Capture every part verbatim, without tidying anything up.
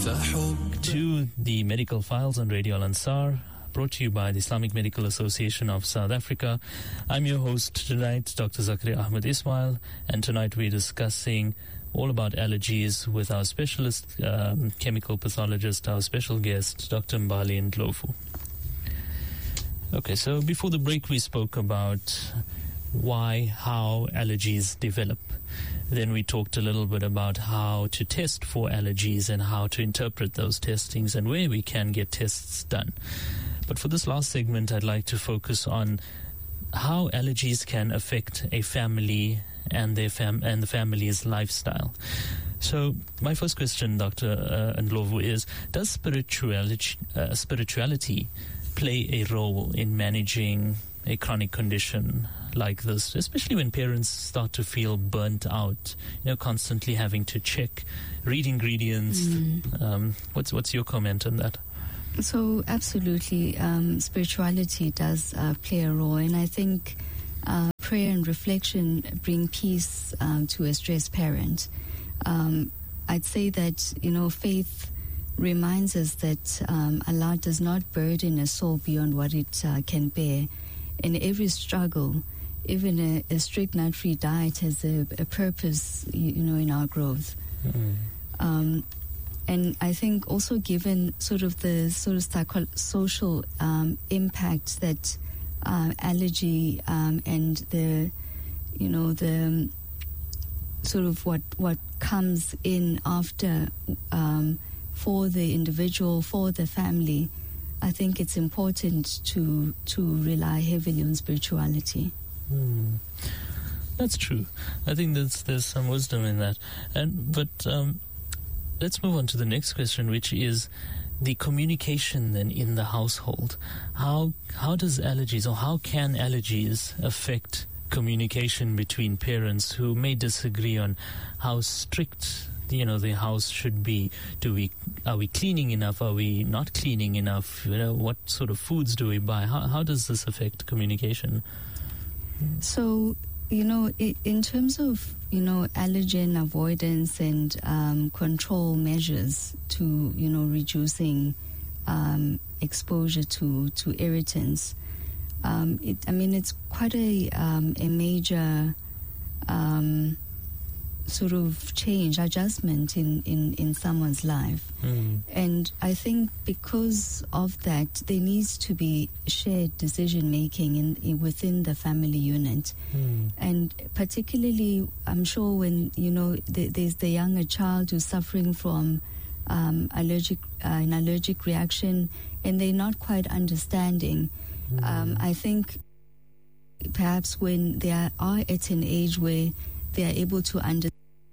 To the Medical Files on Radio Al-Ansar, brought to you by the Islamic Medical Association of South Africa. I'm your host tonight, Doctor Zakaria Ahmed Ismail, and tonight we're discussing all about allergies with our specialist um, chemical pathologist, our special guest, Doctor Mbali Ndlovu. Okay, so before the break we spoke about why, how allergies develop. Then we talked a little bit about how to test for allergies and how to interpret those testings and where we can get tests done. But for this last segment, I'd like to focus on how allergies can affect a family and their fam- and the family's lifestyle. So my first question, Doctor Uh, Ndlovu, is, does spirituality, uh, spirituality play a role in managing a chronic condition like this, especially when parents start to feel burnt out, you know, constantly having to check, read ingredients? Mm. Um, what's what's your comment on that? So absolutely, um, spirituality does uh, play a role, and I think uh, prayer and reflection bring peace um, to a stressed parent. Um, I'd say that, you know, faith reminds us that um, Allah does not burden a soul beyond what it uh, can bear. In every struggle, even a, a strict nut-free diet has a, a purpose, you, you know, in our growth. Mm. Um, and I think also given sort of the sort of psycho- social um, impact that uh, allergy um, and the, you know, the sort of what what comes in after um, for the individual, for the family, I think it's important to to rely heavily on spirituality. Hmm. That's true. I think there's there's some wisdom in that. And but um, let's move on to the next question, which is the communication then in the household. How how does allergies, or how can allergies affect communication between parents who may disagree on how strict, you know, the house should be? Do we are we cleaning enough? Are we not cleaning enough? You know, what sort of foods do we buy? How how does this affect communication? So, you know, in terms of, you know, allergen avoidance and um, control measures to, you know, reducing um, exposure to to irritants, um, it, I mean, it's quite a um, a major um, sort of change, adjustment in, in, in someone's life. Mm. And I think because of that, there needs to be shared decision-making in, in within the family unit. Mm. And particularly, I'm sure when, you know, the, there's the younger child who's suffering from um, allergic, uh, an allergic reaction, and they're not quite understanding. Mm. Um, I think perhaps when they are, are at an age where they are able to understand,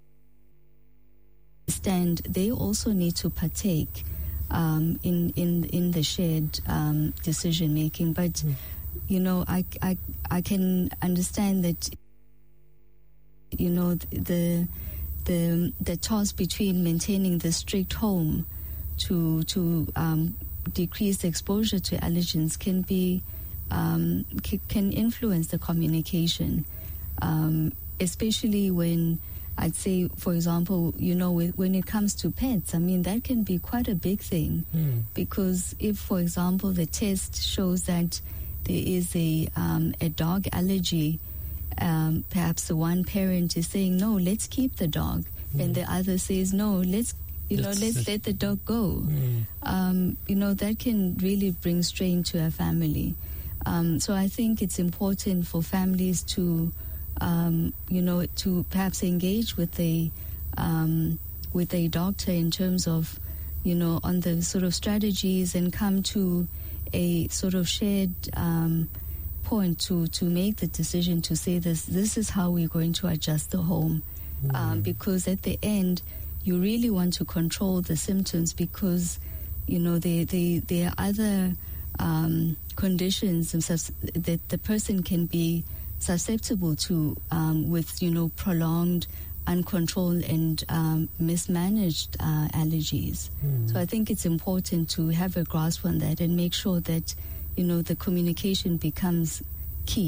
they also need to partake um, in, in in the shared um, decision making. But mm. you know, I, I I can understand that, you know, the the the toss between maintaining the strict home to to um, decrease exposure to allergens can be um, c- can influence the communication. Um, especially when, I'd say, for example, you know, with, when it comes to pets, I mean, that can be quite a big thing. Mm. Because if, for example, the test shows that there is a um, a dog allergy, um, perhaps the one parent is saying, no, let's keep the dog. Mm. And the other says, no, let's, you know, let's, let's let the dog go. Mm. Um, you know, that can really bring strain to a family. Um, so I think it's important for families to Um, you know, to perhaps engage with a um, with a doctor in terms of, you know, on the sort of strategies, and come to a sort of shared um, point to, to make the decision to say this. This is how we're going to adjust the home, mm-hmm. um, because at the end, you really want to control the symptoms, because, you know, they they there are other um, conditions that the person can be susceptible to um, with, you know, prolonged, uncontrolled and um, mismanaged uh, allergies. Mm. So I think it's important to have a grasp on that and make sure that, you know, the communication becomes key.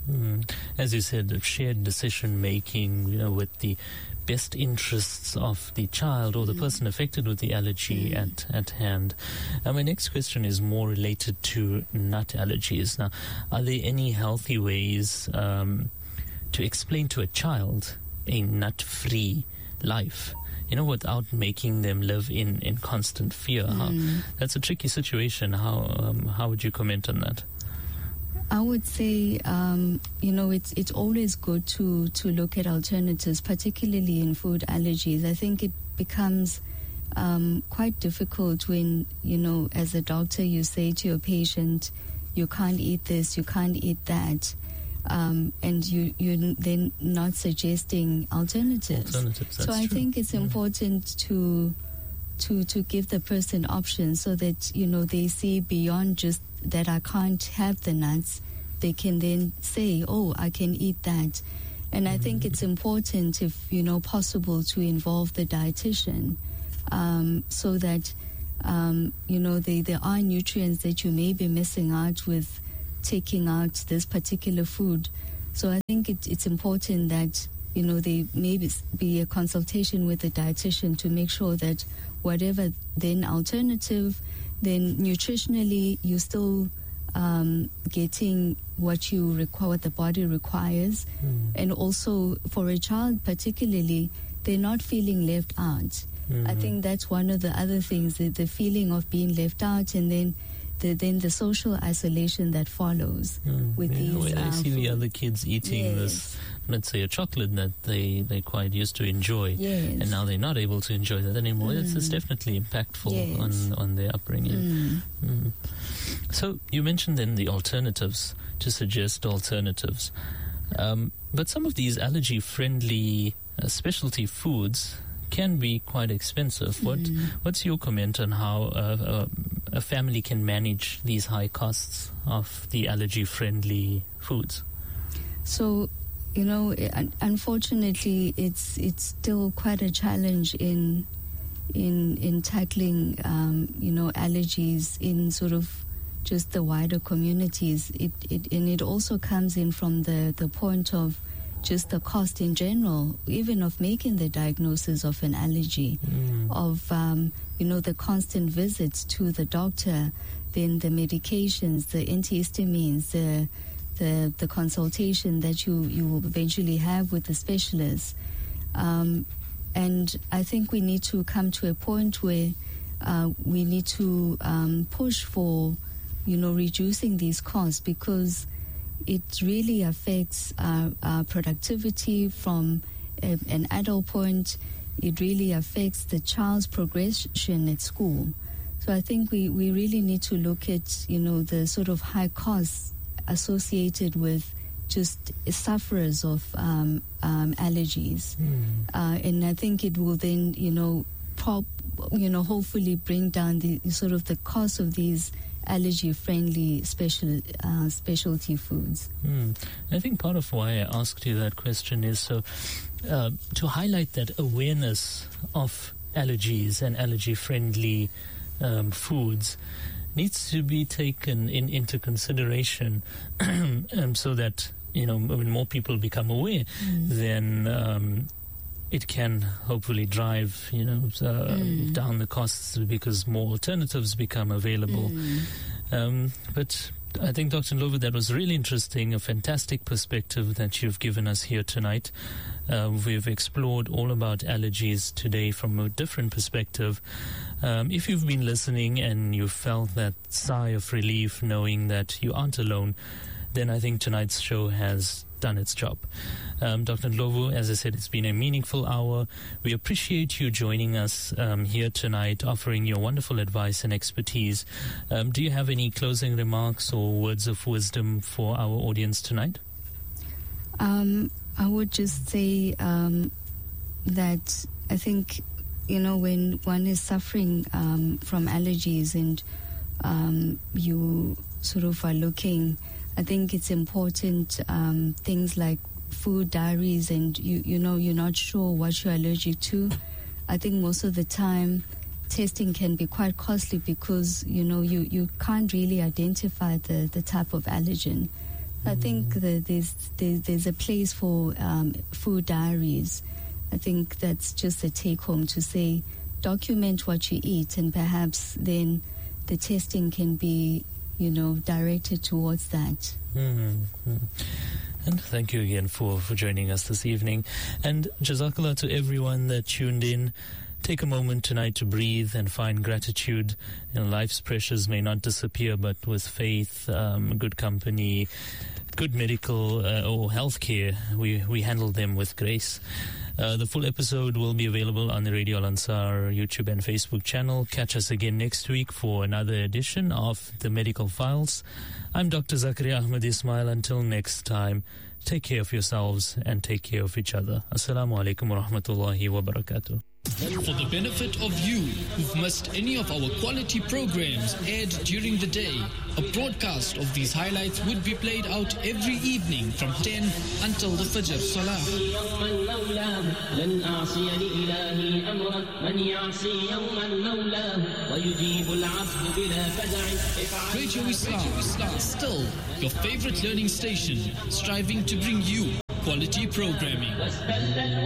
Mm. As you said, the shared decision making, you know, with the best interests of the child or the mm. person affected with the allergy mm. at, at hand. Uh, my next question is more related to nut allergies. Now, are there any healthy ways um, to explain to a child a nut-free life, you know, without making them live in, in constant fear? Mm. How, that's a tricky situation. How um, how would you comment on that? I would say, um, you know, it's it's always good to, to look at alternatives, particularly in food allergies. I think it becomes um, quite difficult when, you know, as a doctor, you say to your patient, you can't eat this, you can't eat that. Um, and you, you're then not suggesting alternatives. Alternatives, that's so I true. think it's yeah. important to to to give the person options so that, you know, they see beyond just that I can't have the nuts. They can then say, oh, I can eat that. And mm-hmm. I think it's important, if, you know, possible, to involve the dietitian um, so that, um, you know, they, there are nutrients that you may be missing out with taking out this particular food. So I think it, it's important that, you know, there may be a consultation with the dietitian to make sure that whatever then alternative, then nutritionally you're still um, getting what you require, what the body requires. Mm. And also for a child particularly, they're not feeling left out. Mm. I think that's one of the other things, the, the feeling of being left out, and then The, then the social isolation that follows mm, with yeah, these. When they uh, see food. the other kids eating yes. this, let's say a chocolate that they, they're quite used to enjoy, yes. and now they're not able to enjoy that anymore, mm. it's, it's definitely impactful yes. on, on their upbringing. Mm. Mm. So you mentioned then the alternatives, to suggest alternatives. Um, but some of these allergy-friendly uh, specialty foods can be quite expensive. What mm. What's your comment on how uh, uh, a family can manage these high costs of the allergy-friendly foods? So, you know, unfortunately, it's it's still quite a challenge in in in tackling um, you know, allergies in sort of just the wider communities. It it and it also comes in from the the point of just the cost in general, even of making the diagnosis of an allergy, mm. of, um, you know, the constant visits to the doctor, then the medications, the antihistamines, the the, the consultation that you, you will eventually have with the specialist. Um, and I think we need to come to a point where uh, we need to um, push for, you know, reducing these costs, because it really affects our, our productivity from a, an adult point. It really affects the child's progression at school. So I think we, we really need to look at, you know, the sort of high costs associated with just sufferers of um, um, allergies. Mm. Uh, and I think it will then, you know, prop, you know, hopefully bring down the sort of the cost of these allergy-friendly special uh, specialty foods. Mm. I think part of why I asked you that question is so uh, to highlight that awareness of allergies and allergy-friendly um, foods needs to be taken in, into consideration um, so that, you know, when more people become aware, mm. then um, it can hopefully drive, you know, uh, mm. down the costs, because more alternatives become available. Mm. Um, but I think, Doctor Ndlovu, that was really interesting, a fantastic perspective that you've given us here tonight. Uh, we've explored all about allergies today from a different perspective. Um, if you've been listening and you felt that sigh of relief knowing that you aren't alone, then I think tonight's show has done its job. Um, Doctor Ndlovu, as I said, it's been a meaningful hour. We appreciate you joining us um, here tonight, offering your wonderful advice and expertise. Um, do you have any closing remarks or words of wisdom for our audience tonight? Um, I would just say um, that I think, you know, when one is suffering um, from allergies and um, you sort of are looking, I think it's important, um, things like food diaries, and you you know you're not sure what you're allergic to. I think most of the time testing can be quite costly because, you know, you, you can't really identify the, the type of allergen. I think that there's there's, there's a place for um, food diaries. I think that's just a take home to say, document what you eat, and perhaps then the testing can be, you know, directed towards that. Mm-hmm. And thank you again for, for joining us this evening. And Jazakallah to everyone that tuned in. Take a moment tonight to breathe and find gratitude. You know, life's pressures may not disappear, but with faith, um, good company, good medical uh, or health care, we, we handle them with grace. Uh, the full episode will be available on the Radio Al Ansar YouTube and Facebook channel. Catch us again next week for another edition of The Medical Files. I'm Doctor Zakaria Ahmed Ismail. Until next time, take care of yourselves and take care of each other. Assalamu alaikum wa rahmatullahi wa barakatuh. For the benefit of you who've missed any of our quality programs aired during the day, a broadcast of these highlights would be played out every evening from ten until the Fajr Salah. Radio Islam, still your favorite learning station, striving to bring you quality programming.